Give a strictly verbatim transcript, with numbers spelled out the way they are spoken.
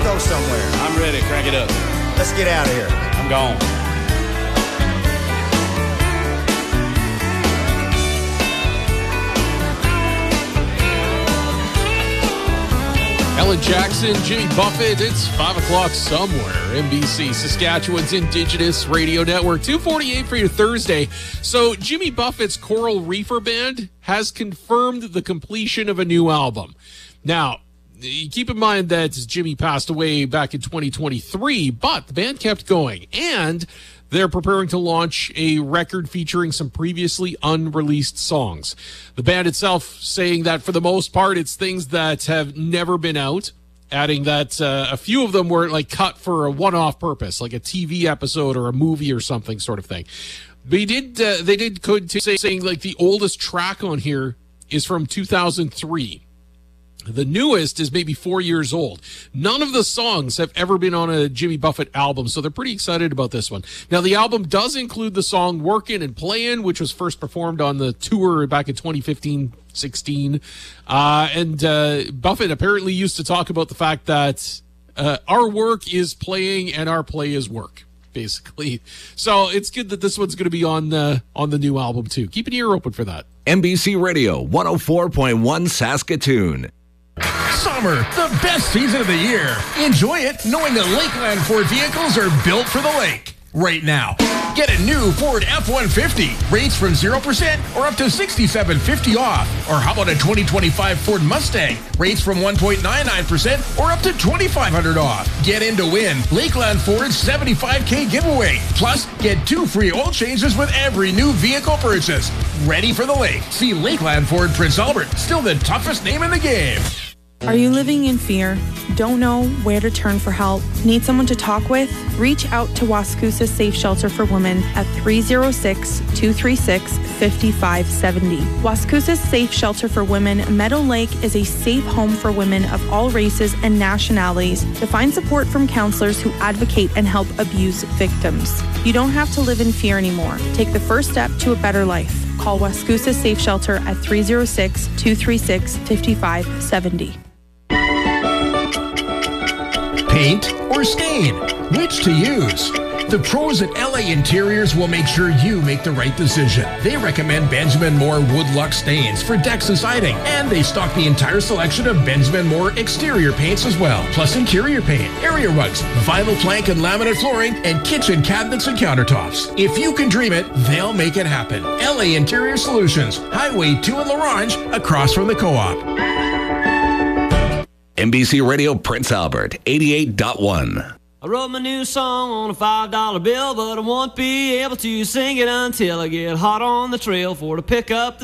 go somewhere. I'm ready. Crank it up. Let's get out of here. I'm gone. Alan Jackson, Jimmy Buffett, it's five o'clock somewhere. N B C, Saskatchewan's Indigenous Radio Network, two forty-eight for your Thursday. So Jimmy Buffett's Coral Reefer Band has confirmed the completion of a new album. Now, keep in mind that Jimmy passed away back in twenty twenty-three, but the band kept going, and they're preparing to launch a record featuring some previously unreleased songs. The band itself saying that for the most part, it's things that have never been out, adding that uh, a few of them were like cut for a one-off purpose, like a T V episode or a movie or something sort of thing. They did, uh, they did could say saying like the oldest track on here is from two thousand three. The newest is maybe four years old. None of the songs have ever been on a Jimmy Buffett album, so they're pretty excited about this one. Now, the album does include the song Workin' and Playin', which was first performed on the tour back in twenty fifteen sixteen. Uh, and uh, Buffett apparently used to talk about the fact that uh, our work is playing and our play is work, basically. So it's good that this one's going to be on, uh, on the new album, too. Keep an ear open for that. N B C Radio, one oh four point one Saskatoon. Summer, the best season of the year. Enjoy it knowing that Lakeland Ford vehicles are built for the lake. Right now, get a new Ford F one fifty. Rates from zero percent or up to sixty-seven fifty off. Or how about a twenty twenty-five Ford Mustang? Rates from one point nine nine percent or up to twenty-five hundred off. Get in to win Lakeland Ford's seventy-five K giveaway. Plus, get two free oil changes with every new vehicle purchase. Ready for the lake. See Lakeland Ford Prince Albert, still the toughest name in the game. Are you living in fear? Don't know where to turn for help? Need someone to talk with? Reach out to Wascoosa Safe Shelter for Women at three oh six, two three six, five five seven oh. Wascoosa Safe Shelter for Women Meadow Lake is a safe home for women of all races and nationalities to find support from counselors who advocate and help abuse victims. You don't have to live in fear anymore. Take the first step to a better life. Call Wascoosa Safe Shelter at three oh six, two three six, five five seven oh. Paint or stain? Which to use? The pros at L A Interiors will make sure you make the right decision. They recommend Benjamin Moore Wood Lux stains for decks and siding, and they stock the entire selection of Benjamin Moore exterior paints as well, plus interior paint, area rugs, vinyl plank and laminate flooring, and kitchen cabinets and countertops. If you can dream it, they'll make it happen. L A Interior Solutions, Highway two in La Ronge, across from the Co-op. N B C Radio Prince Albert, eighty-eight point one. I wrote my new song on a five dollar bill, but I won't be able to sing it until I get hot on the trail for to pick up the